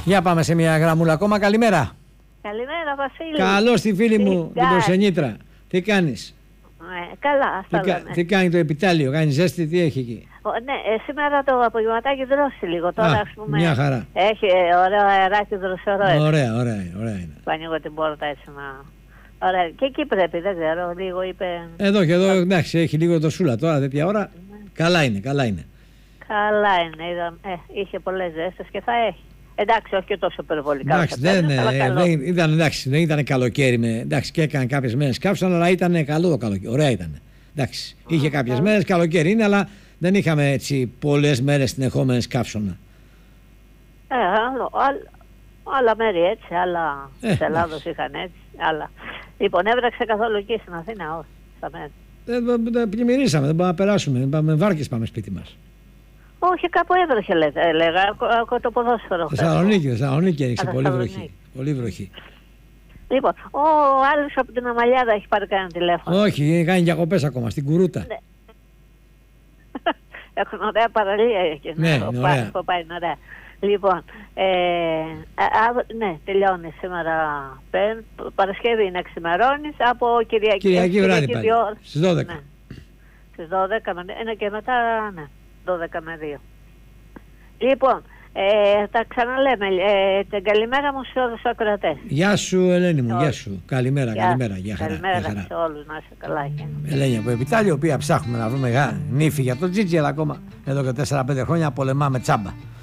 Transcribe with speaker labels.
Speaker 1: Για πάμε σε μια γραμμούλα ακόμα. Καλημέρα.
Speaker 2: Καλημέρα, Βασίλη.
Speaker 1: Καλώς τη φίλη μου, την Προσενήτρα. Τι κάνεις?
Speaker 2: Καλά,
Speaker 1: τι κάνει το επιτάλιο, κάνει ζέστη, τι έχει εκεί?
Speaker 2: Ναι, σήμερα το απογευματάκι δρώσει λίγο. Τώρα, ας πούμε,
Speaker 1: μια χαρά.
Speaker 2: Έχει ωραίο αεράκι δροσερό.
Speaker 1: Ωραία είναι.
Speaker 2: Που ανοίγω την πόρτα έτσι να... Ωραία. Και εκεί πρέπει, δεν ξέρω, λίγο είπε...
Speaker 1: Εδώ και εδώ, εντάξει, έχει λίγο το σούλα τώρα, τέτοια ώρα. Καλά είναι.
Speaker 2: Καλά είναι, είχε πολλές ζέστες και θα έχει. Εντάξει, όχι και τόσο υπερβολικά.
Speaker 1: Εντάξει, δεν ήταν καλοκαίρι. Εντάξει, και έκανε κάποιες μέρες καύσωνα, αλλά ήταν καλό το καλοκαίρι. Ωραία ήταν. Εντάξει, είχε κάποιες μέρες καλοκαίρι είναι, αλλά δεν είχαμε έτσι πολλές μέρες συνεχόμενες καύσωνα.
Speaker 2: Άλλα μέρη έτσι, άλλα της Ελλάδος είχαν έτσι, άλλα. Λοιπόν, έβραξε καθόλου εκεί στην Αθήνα, όχι, στα μέρη.
Speaker 1: Πλημμυρίσαμε, δεν μπορούμε να περάσουμε. Με βάρκες πάμε σπίτι μας.
Speaker 2: Όχι, κάπου έβρεχε, έλεγα, το ποδόσφαιρο.
Speaker 1: Θεσσαλονίκη έριξε πολύ βροχή. Λοιπόν,
Speaker 2: ο άλλος από την Αμαλιάδα έχει πάρει κανένα τηλέφωνο.
Speaker 1: Όχι, κάνει διακοπές ακόμα, στην Κουρούτα.
Speaker 2: Ναι. Έχουν ωραία παραλία εκεί.
Speaker 1: Ναι, ωραία.
Speaker 2: Ωραία. Λοιπόν, ναι, τελειώνει σήμερα. Παρασκευή είναι ξημερώνεις, από
Speaker 1: Κυριακή βράδυ πάλι, στις 12.
Speaker 2: Ναι. Στις 12, είναι και μετά, ναι, 12 με 2. Λοιπόν, τα ξαναλέμε. Την καλημέρα μου σε όλους τους ακροατές.
Speaker 1: Γεια σου Ελένη μου, γεια σου. Καλημέρα, γεια χαρά.
Speaker 2: Καλημέρα σε όλους, να είσαι καλά.
Speaker 1: Ελένη από Επιτάλιο, οποία ψάχνουμε να βρούμε νύφη για τον Τζίτζι, αλλά ακόμα εδώ και 4-5 χρόνια πολεμάμε τσάμπα.